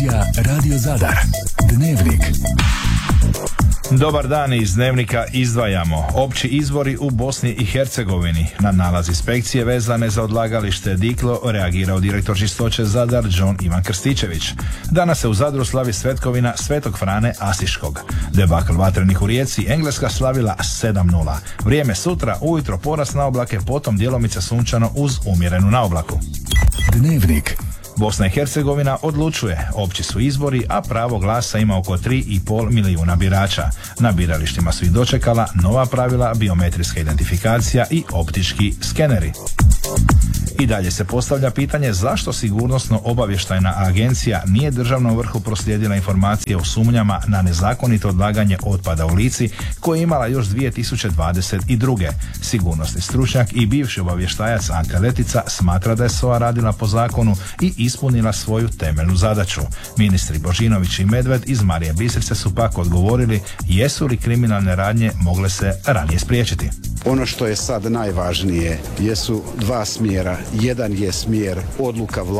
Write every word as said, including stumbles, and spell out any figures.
Emisija Radio Zadar. Dnevnik. Dobar dan, iz Dnevnika izdvajamo opći izbori u Bosni i Hercegovini. Na nalaz inspekcije vezane za odlagalište Diklo reagirao direktor čistoće Zadar John Ivan Krstičević. Danas se u Zadru slavi svetkovina Svetog Frane Asiškog. Debakl vatrenih u Rijeci, Engleska slavila sedam nula. Vrijeme sutra, ujutro porast na oblake, potom djelomice sunčano uz umjerenu naoblaku. Dnevnik. Bosna i Hercegovina odlučuje, opći su izbori, a pravo glasa ima oko tri i pol milijuna birača. Na biralištima su ih dočekala nova pravila, biometrijska identifikacija i optički skeneri. I dalje se postavlja pitanje zašto sigurnosno-obavještajna agencija nije državnom vrhu proslijedila informacije o sumnjama na nezakonito odlaganje otpada u Lici koje je imala još dvije tisuće dvadeset druge. Sigurnosni stručnjak i bivši obavještajac Ante Letica smatra da je S O A radila po zakonu i ispunila svoju temeljnu zadaću. Ministri Božinović i Medved iz Marije Bistrice su pak odgovorili jesu li kriminalne radnje mogle se ranije spriječiti. Ono što je sad najvažnije jesu dva smjera. Jedan je smjer odluka vlade